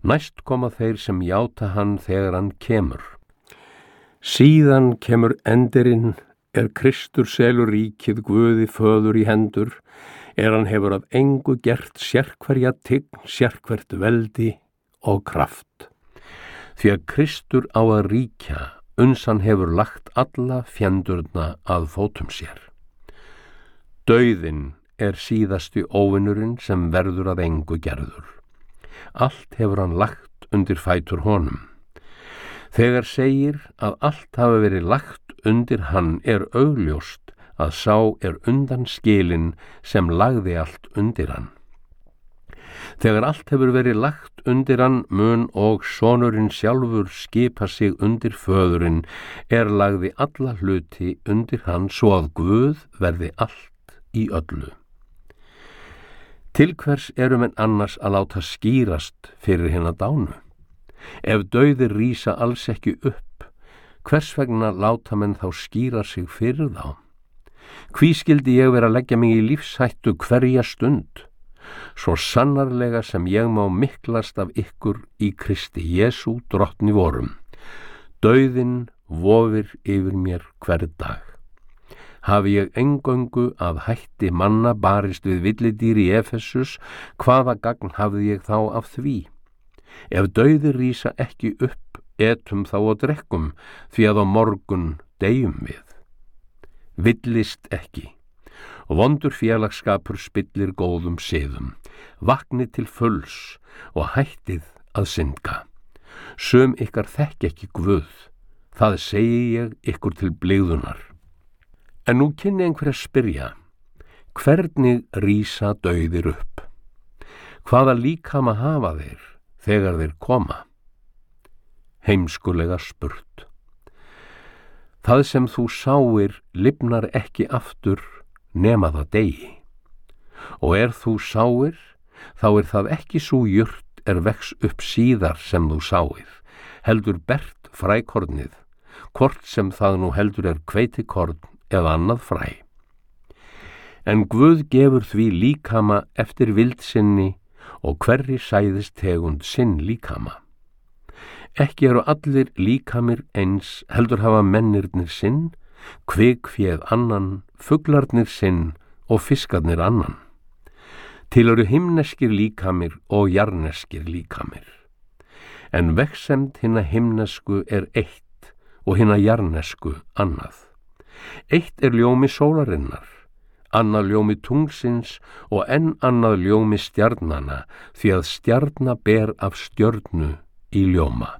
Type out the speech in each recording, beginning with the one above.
Næst koma þeir sem játa hann þegar hann kemur. Síðan kemur endirinn, Kristur selur ríkið Guði föður í hendur, hann hefur af engu gert sérhverja tign, sérhvert veldi og kraft. Því að Kristur á að ríkja, uns hann hefur lagt alla fjendurna að fótum sér. Dauðinn síðasti óvinurinn sem verður að engu gerður. Allt hefur hann lagt undir fætur honum. Þegar segir að allt hafi verið lagt undir hann augljóst að sá undan skilin sem lagði allt undir hann. Þegar allt hefur verið lagt undir hann mun og sonurinn sjálfur skipa sig undir föðurinn lagði alla hluti undir hann svo að Guð verði allt í öllu. Til hvers menn annars að láta skýrast fyrir hina dánu? Ef dauðir rísa alls ekki upp, hvers vegna láta menn þá skýra sig fyrir þá? Hví skyldi ég vera að leggja mig í lífshættu hverja stund? Svo sannarlega sem ég má miklast af ykkur í Kristi Jesú drottni vorum. Dauðinn vofir yfir mér hver dag. Hafi ég eingöngu af hætti manna barist við villidýr í Efesus, hvaða gagn hafði ég þá af því? Ef dauðir rísa ekki upp, etum þá og drekkum, því að á morgun deyjum við. Villist ekki. Vondur félagsskapur spillir góðum siðum. Vaknið til fulls og hættið að syndga. Sum ykkar þekki ekki Guð, það segi ég ykkur til blygðunar. En nú kynni einhver að spyrja, hvernig rísa dauðir upp? Hvaða líkama hafa þegar þeir koma? Heimskulega spurt. Það sem þú sáir lifnar ekki aftur nema það degi. Og þú sáir, þá það ekki sú jurt vex upp síðar sem þú sáir, heldur bert frækornið, hvort sem það nú heldur hveitikorn eða annað fræ. En Guð gefur því líkama eftir vildsinni og hverri sæðist tegund sinn líkama. Ekki allir líkamir eins, heldur hafa mennirnir sinn, kvikféð annan, fuglarnir sinn og fiskarnir annan. Til himneskir líkamir og jarneskir líkamir. En vegsemd hinna himnesku eitt og hinna jarnesku annað. Eitt ljómi sólarinnar, annað ljómi tungsins og enn annað ljómi stjarnanna, því að stjarna ber af stjörnu í ljóma.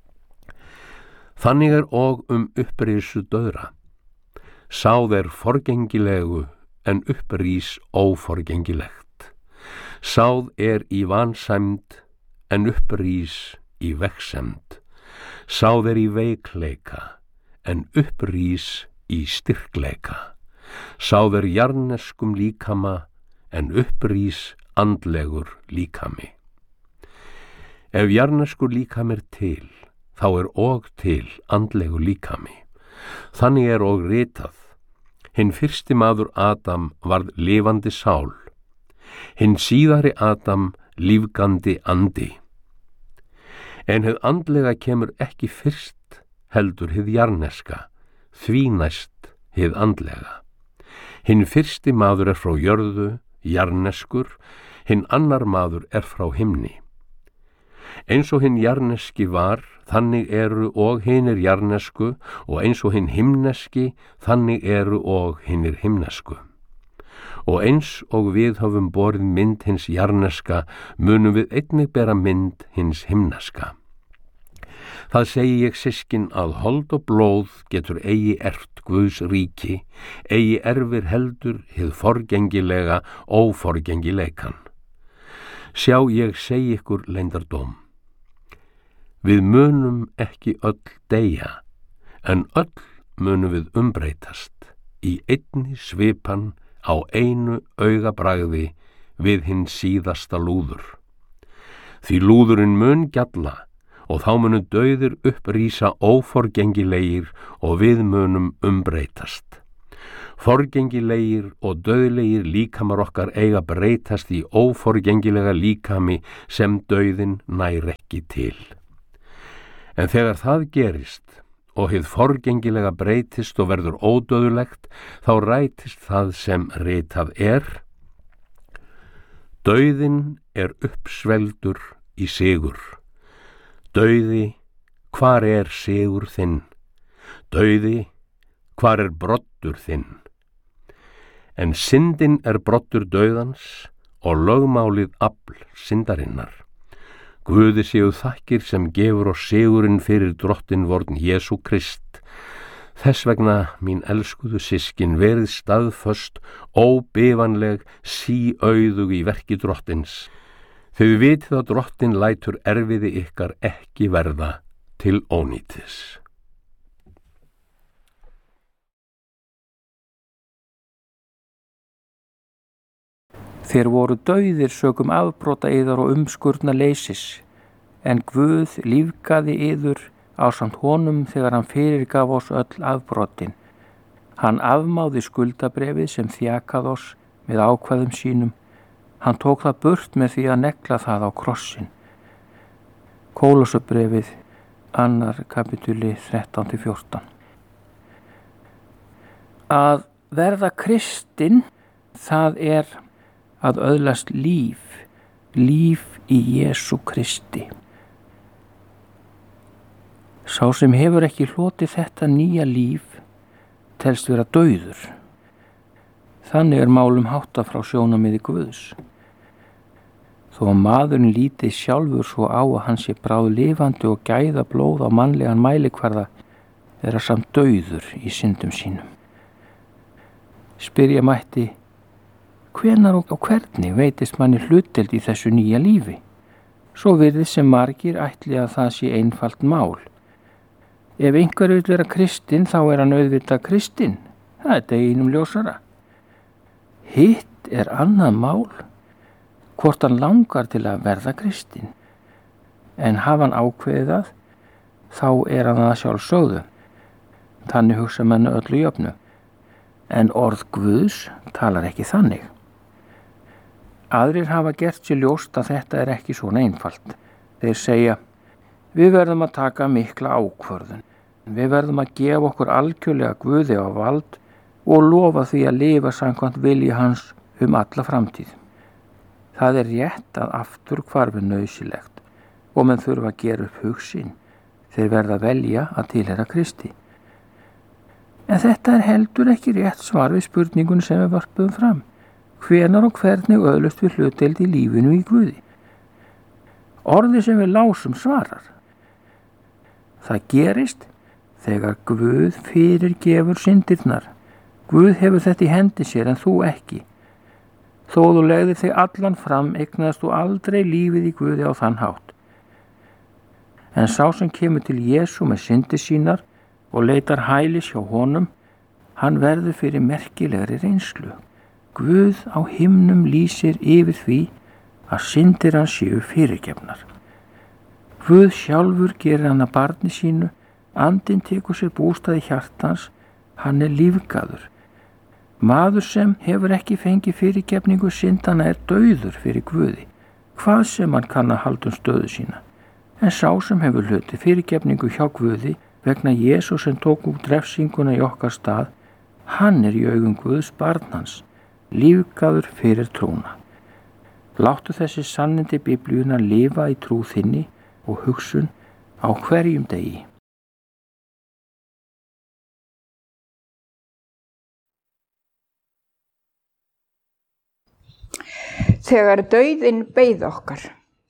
Þannig og upprisu dauðra. Sáð forgengilegu en upprís óforgengilegt. Sáð í vansæmd en upprís í vegsemd. Sáð í veikleika en upprís í styrkleika. Sáð jarneskum líkama en upprís andlegur líkami. Ef jarneskur líkami til, þá og til andlegur líkami. Þannig og ritað. Hinn fyrsti maður Adam varð lifandi sál. Hinn síðari Adam lífgandi andi. En hið andlega kemur ekki fyrst, heldur hið jarneska, því næst hið andlega. Hinn fyrsti maður frá jörðu, jarneskur, hinn annar maður frá himni. Eins og hinn jarneski var, þannig og hinir jarnesku, og eins og hinn himneski, þannig og hinir himnesku. Og eins og við höfum borið mynd hins jarneska, munum við einnig bera mynd hins himneska. Það segi ég systkin að hold og blóð getur eigi erft Guðs ríki, eigi erfir heldur hið forgengilega óforgengileikan. Sjá ég segi ykkur leyndardóm. Við munum ekki öll deyja, en öll munum við umbreytast í einni svipan á einu augabragði við hinn síðasta lúður. Því lúðurinn mun gjalla, og þá munu dauðir upprísa óforgengilegir og við munum umbreytast. Forgengilegir og dauðlegir líkamar okkar eiga breytast í óforgengilega líkami sem dauðin nær ekki til. En þegar það gerist og hið forgengilega breytist og verður ódauðlegt, þá rætist það sem ritað er: Dauðinn er uppsvelgdur í sigur. Dauði, hvar er sigur þinn? Dauði, hvar er broddur þinn? En syndin er broddur dauðans og lögmálið afl syndarinnar. Guði séu þakkir sem gefur oss sigurinn fyrir Drottinn vorn Jesú Krist. Þess vegna, mín elskuðu systkin, verið staðföst, óbifanleg, síauðug í verki Drottins. Þau vitið að Drottinn lætur erfiði ykkar ekki verða til ónýtis. Þér voru dauðir sökum afbrota yðar og umskurna leysis, en Guð lífgaði yður ásamt honum þegar hann fyrirgaf oss öll afbrotin. Hann afmáði skuldabrefið sem þjakað oss með ákvæðum sínum. Hann tók það burt með því að negla það á krossin. Kólossabrefið, 2. kapitúli 13-14. Að verða kristinn, það er að öðlast líf í Jesú Kristi. Sá sem hefur ekki hlotið þetta nýja líf telst vera dauður. Þannig er málum háttað frá sjónarmiði Guðs. Þó að maðurinn líti sjálfur svo á að hann sé bráðlifandi og gæða blóð á mannlegan mælikvarða, er að samt dauður í syndum sínum. Spyrja mætti: hvenar og hvernig veitist manni hlutdeild í þessu nýja lífi? Svo virðist sem margir ætli að það sé einfalt mál. Ef einhver vill vera kristinn, þá er hann auðvitað kristinn. Það er deginum ljósara. Hitt er annað mál, hvort hann langar til að verða kristinn. En hafa hann ákveðið það, þá er hann það sjálfsögðu. Þannig hugsa menn öllu jöfnu. En orð Guðs talar ekki þannig. Aðrir hafa gert sér ljóst að þetta er ekki svona einfalt. Þeir segja: við verðum að taka mikla ákvörðun. Við verðum að gefa okkur algjörlega Guði á vald og lofa því að lifa samkvæmt vilja hans alla framtíð. Það er rétt að afturhvarf er nauðsynlegt og menn þurfa að gera upp hug sinn. Þeir verða að velja að tilheyra Kristi. En þetta er heldur ekki rétt svar við spurningun sem við vörpuðum fram. Hvenar og hvernig öðlust við hlutdeild í lífinu í Guði? Orðið sem við lásum svarar: það gerist þegar Guð fyrirgefur syndirnar. Guð hefur þetta í hendi sér en þú ekki. Þó þú legðir þig allan fram, eignaðist þú aldrei lífið í Guði á þann hátt. En sá sem kemur til Jesú með syndir sínar og leitar hælis hjá honum, hann verður fyrir merkilegri reynslu. Guð á himnum lýsir yfir því að syndir hans séu fyrirgefnar. Guð sjálfur gerir hann að barni sínu, andinn tekur sér bústað í hjartans, hann er lífgaður. Maður sem hefur ekki fengið fyrirgefningu syndana er dauður fyrir Guði, hvað sem hann kann að halda stöðu sína. En sá sem hefur hlutið fyrirgefningu hjá Guði vegna Jesú sem tók út refsinguna í okkar stað, hann er í augum Guðs barn hans, lífgaður fyrir trúna. Láttu þessi sannindi Biblíuna lifa í trú þinni og hugsun á hverjum degi. Þegar dauðinn beið okkar.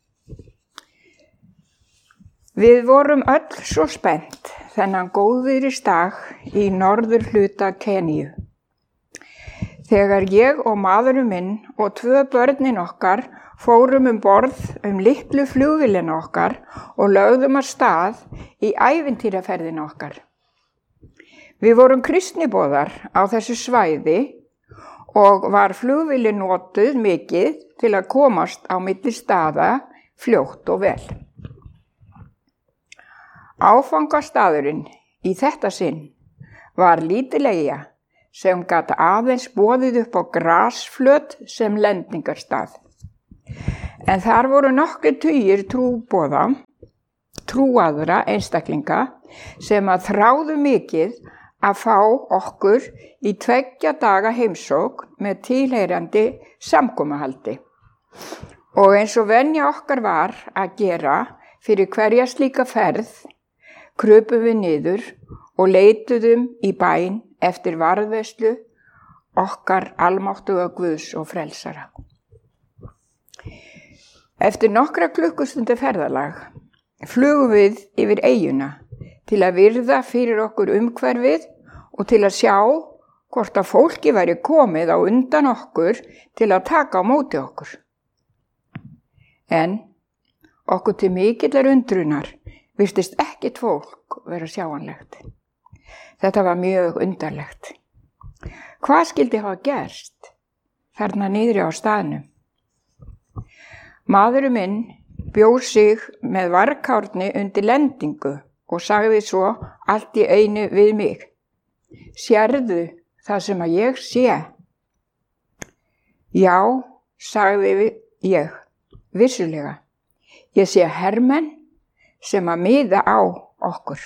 Við vorum öll svo spennt þennan góðviðrisdag í norður hluta Keníu. Þegar ég og maðurinn minn og 2 börnin okkar fórum borð litlu flugvélina okkar og lögðum af stað í ævintýraferðina okkar. Við vorum kristniboðar á þessu svæði og var flugvélin notuð mikið til að komast á milli staða fljótt og vel. Áfangastaðurinn í þetta sinn var lítil eyja sem gat aðeins boðið upp á grasflöt sem lendingarstað. En þar voru nokkrir tugir trúaðra einstaklinga sem að þráðu mikið að fá okkur í 2 daga heimsókn með tilheyrandi samkomuhaldi. Og eins og venja okkar var að gera fyrir hverja slíka ferð, krupum við niður og leituðum í bæn eftir varðveislu okkar almáttuga Guðs og frelsara. Eftir nokkra klukkustundu ferðalag flugum við yfir eyjuna til að virða fyrir okkur umhverfið og til að sjá hvort að fólki væri komið á undan okkur til að taka á móti okkur. En okkur til mikillar undrunar virtist ekkert fólk vera sjáanlegt. Þetta var mjög undarlegt. Hvað skyldi hafa gerst þarna niðri á staðnum? Maðurinn minn bjó sig með varkárni undir lendingu og sagði svo allt í einu við mig: Sérðu það sem að ég sé? Já, sagði ég, vissulega. Ég sé hermenn sem að miða á okkur.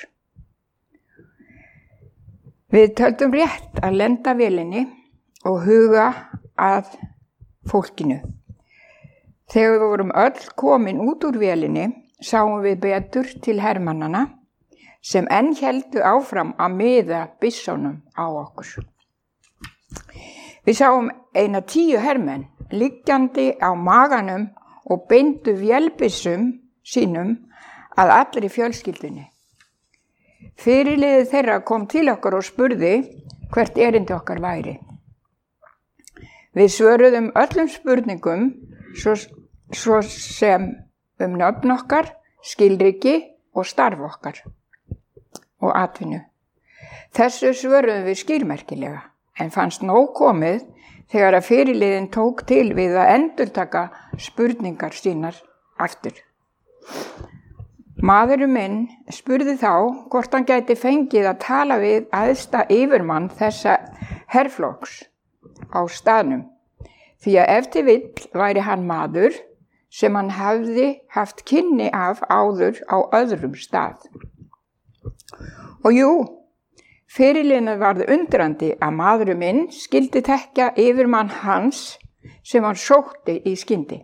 Við töldum rétt að lenda vélinni og huga að fólkinu. Þegar við vorum öll komin út úr vélinni, sáum við betur til hermannana sem enn héldu áfram að miða byssónum á okkur. Við sáum eina 10 hermenn liggjandi á maganum og beindu vélbyssum sínum að allri fjölskyldunni. Fyrirliðið þeirra kom til okkar og spurði hvert erindi okkar væri. Við svöruðum öllum spurningum svo sem nöfn okkar, skilríki og starf okkar og atvinnu. Þessu svöruðum við skýrmerkilega, en fannst nóg komið þegar að fyrirliðin tók til við að endurtaka spurningar sínar aftur. Maðurinn minn spurði þá hvort hann gæti fengið að tala við æðsta yfirmann þessa herflokks á staðnum, því að ef til vill væri hann maður sem hann hafði haft kynni af áður á öðrum stað. Og jú, fyrirliðinu varð undrandi að maðurinn minn skyldi þekkja yfirmann hans sem hann sótti í skyndi.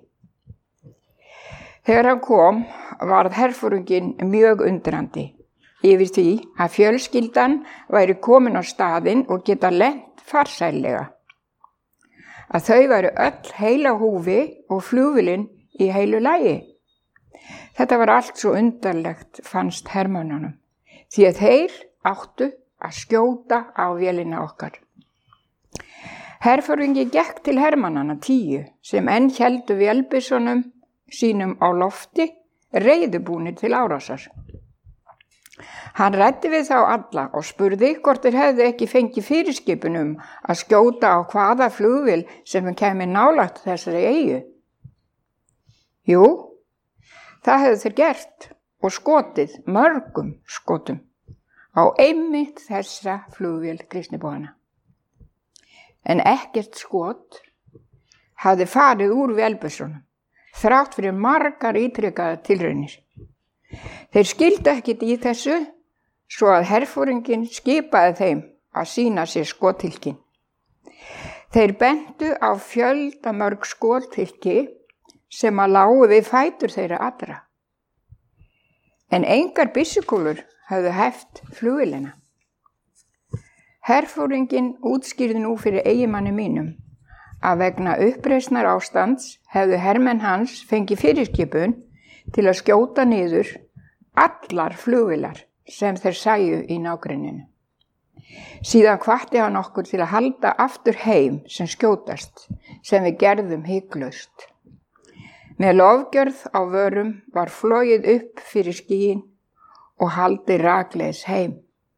Þegar hann kom, varð herforinginn mjög undrandi yfir því að fjölskyldan væri komin á staðinn og geta lent farsællega. Að þau væru öll heil á húfi og flugvélin í heilu lagi. Þetta var allt svo undarlegt, fannst hermönnunum, því að þeir áttu að skjóta á vélina okkar. Herforingi gekk til hermannana 10 sem enn héldu vélbyssunum sínum á lofti, reiðubúnir til árásar. Hann ræddi við þá alla og spurði hvort þeir hefðu ekki fengið fyrirskipun að skjóta á hvaða flugvél sem kæmi nálægt þessari eyju. Jú, það hefðu þeir gert og skotið mörgum skotum á einmitt þessa flugvél kristnibúana. En ekkert skot hafði farið úr vélbyssunum, þrátt fyrir margar ítrekaðar tilraunir. Þeir skildu ekkert í þessu, svo að herforinginn skipaði þeim að sýna sér skothylkin. Þeir bentu á fjöldamörg skothylki sem að lágu við fætur þeirra allra. En engar byssukúlur höfðu hæft flugvélina. Herforinginn útskýrði nú fyrir eiginmanni mínum að vegna uppreisnar ástands hefðu hermenn hans fengið fyrirskipun til að skjóta niður allar flugvélar sem þeir sæju í nágrenninu. Síðan hvatti hann okkur til að halda aftur heim sem skjótast, sem við gerðum hiklaust. Með lofgjörð á vörum var flogið upp fyrir skýin og haldið rakleiðis heim.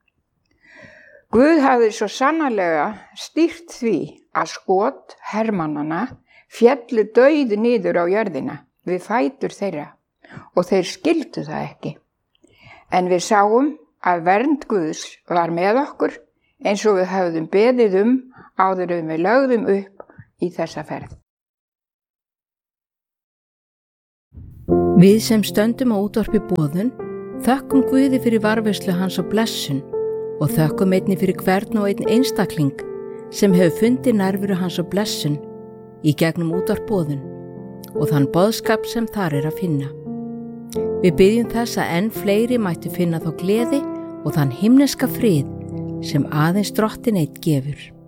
Guð hafði svo sannarlega stýrt því að skot hermannana féllu dauð niður á jörðina við fætur þeirra og þeir skildu það ekki. En við sáum að vernd Guðs var með okkur eins og við höfðum beðið áður en við lögðum upp í þessa ferð. Við sem stöndum á útvarpi Boðun þökkum Guði fyrir varðveislu hans á blessun og þökkum einnig fyrir hvern og einn einstakling sem hefur fundið nærveru hans á blessun í gegnum útvarp Boðun og þann boðskap sem þar að finna. Við biðjum þess að enn fleiri mættu finna þá gleði og þann himneska frið sem aðeins Drottinn einn gefur.